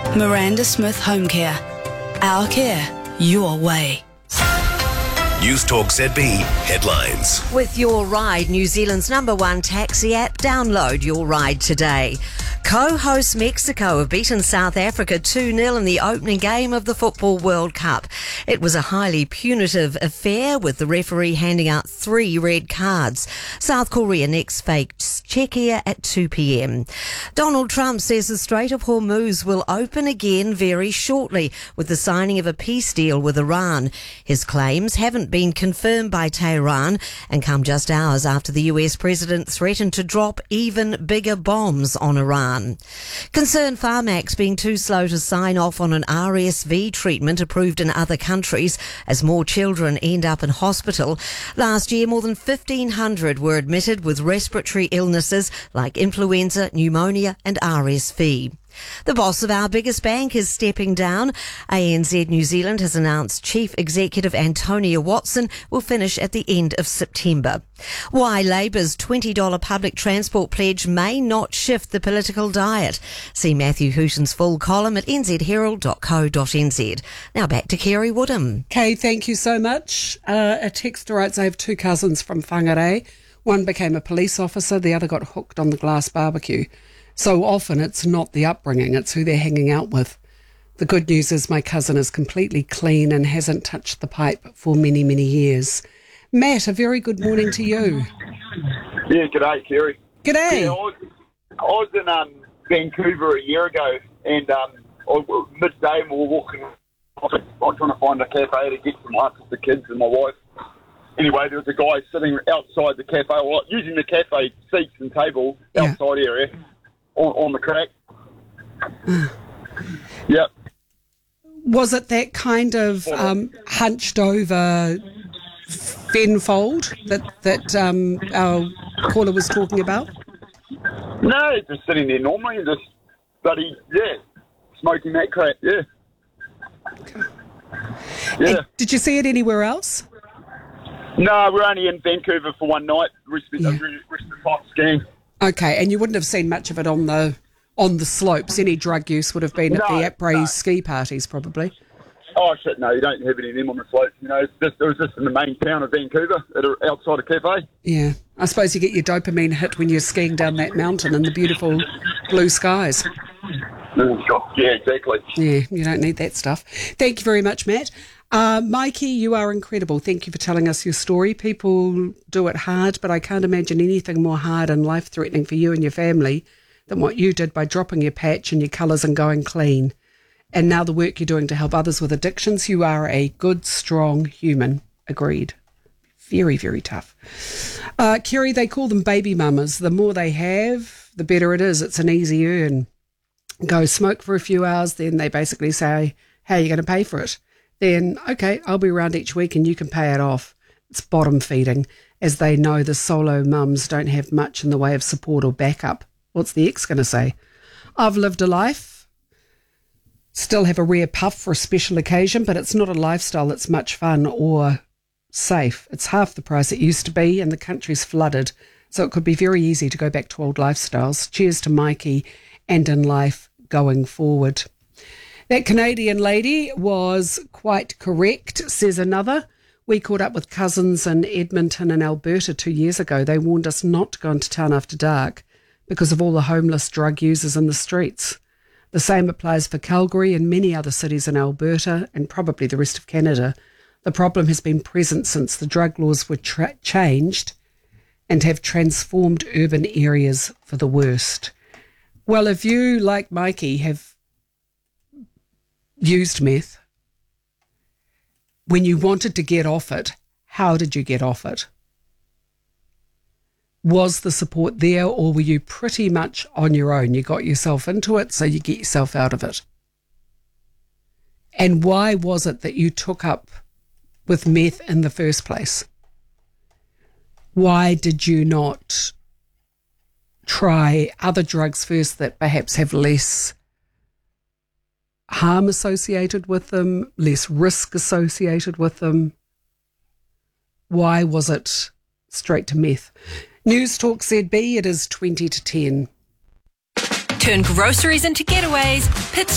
Miranda Smith Home Care. Our care, your way. News Talk ZB headlines. With Your Ride, New Zealand's #1 taxi app, download Your Ride today. Co-host Mexico have beaten South Africa 2-0 in the opening game of the Football World Cup. It was a highly punitive affair, with the referee handing out 3 red cards. South Korea next fakes Czechia at 2 p.m. Donald Trump says the Strait of Hormuz will open again very shortly with the signing of a peace deal with Iran. His claims haven't been confirmed by Tehran and come just hours after the US president threatened to drop even bigger bombs on Iran. Concerned Pharmax being too slow to sign off on an RSV treatment approved in other countries as more children end up in hospital. Last year, more than 1,500 were admitted with respiratory illnesses like influenza, pneumonia and RSV. The boss of our biggest bank is stepping down. ANZ New Zealand has announced Chief Executive Antonia Watson will finish at the end of September. Why Labour's $20 public transport pledge may not shift the political diet. See Matthew Hooton's full column at nzherald.co.nz. Now back to Kerry Woodham. Kay, thank you so much. A texter writes, I have 2 cousins from Whangarei. One became a police officer, the other got hooked on the glass barbecue. So often it's not the upbringing, it's who they're hanging out with. The good news is my cousin is completely clean and hasn't touched the pipe for many, many years. Matt, a very good morning to you. Yeah, g'day, Kerry. G'day. Yeah, I was in Vancouver a year ago, and midday we were walking. I was trying to find a cafe to get some lunch with the kids and my wife. Anyway, there was a guy sitting outside the cafe, using the cafe seats and table outside area. On the crack. Yep. Was it that kind of hunched over Fenfold that our caller was talking about? No, just sitting there normally and just smoking that crack, yeah. Okay. Yeah. And did you see it anywhere else? No, we're only in Vancouver for one night, rest of the time skiing. Okay, and you wouldn't have seen much of it on the slopes. Any drug use would have been at the après ski parties, probably. Oh shit! No, you don't have any of them on the slopes. You know, it was just in the main town of Vancouver, outside a cafe. Yeah, I suppose you get your dopamine hit when you're skiing down that mountain in the beautiful blue skies. Yeah, exactly. Yeah, you don't need that stuff. Thank you very much, Matt. Mikey, you are incredible. Thank you for telling us your story. People do it hard, but I can't imagine anything more hard and life-threatening for you and your family than what you did by dropping your patch and your colours and going clean. And now the work you're doing to help others with addictions. You are a good, strong human. Agreed. Very, very tough. Kerry, they call them baby mamas. The more they have, the better it is. It's an easy earn. Go smoke for a few hours, then they basically say, how are you going to pay for it? Then, okay, I'll be around each week and you can pay it off. It's bottom feeding, as they know the solo mums don't have much in the way of support or backup. What's the ex going to say? I've lived a life, still have a rare puff for a special occasion, but it's not a lifestyle that's much fun or safe. It's half the price it used to be and the country's flooded, so it could be very easy to go back to old lifestyles. Cheers to Mikey and in life going forward. That Canadian lady was quite correct, says another. We caught up with cousins in Edmonton and Alberta 2 years ago. They warned us not to go into town after dark because of all the homeless drug users in the streets. The same applies for Calgary and many other cities in Alberta and probably the rest of Canada. The problem has been present since the drug laws were changed and have transformed urban areas for the worst. Well, if you, like Mikey, have used meth, when you wanted to get off it, how did you get off it? Was the support there, or were you pretty much on your own? You got yourself into it, so you get yourself out of it. And why was it that you took up with meth in the first place? Why did you not try other drugs first that perhaps have less harm associated with them, less risk associated with them? Why was it straight to meth? News Talk ZB, it is 20 to 10. Turn groceries into getaways. Pit